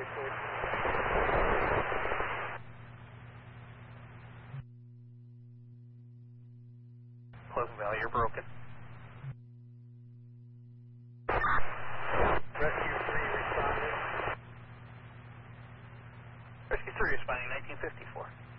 Pleasant Valley, you're broken. Rescue 3 responding. Rescue 3 responding, 1954.